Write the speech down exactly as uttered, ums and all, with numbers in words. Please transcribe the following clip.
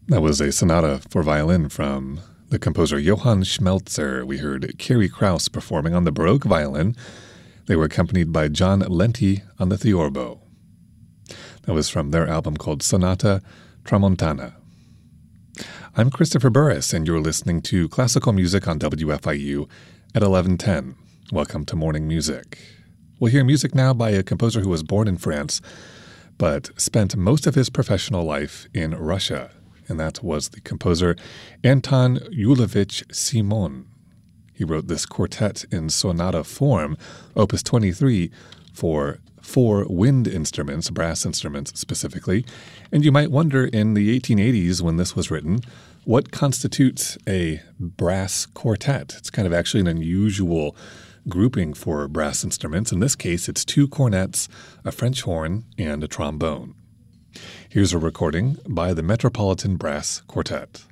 That was a sonata for violin from the composer Johann Schmelzer. We heard Carrie Krauss performing on the Baroque violin. They were accompanied by John Lenti on the theorbo. That was from their album called Sonata Tramontana. I'm Christopher Burris, and you're listening to Classical Music on W F I U at eleven ten. Welcome to Morning Music. We'll hear music now by a composer who was born in France, but spent most of his professional life in Russia. And that was the composer Anton Yulievich Simon. He wrote this quartet in sonata form, opus twenty-three, for four wind instruments, brass instruments specifically. And you might wonder, in the eighteen eighties, when this was written, what constitutes a brass quartet? It's kind of actually an unusual grouping for brass instruments. In this case, it's two cornets, a French horn, and a trombone. Here's a recording by the Metropolitan Brass Quartet.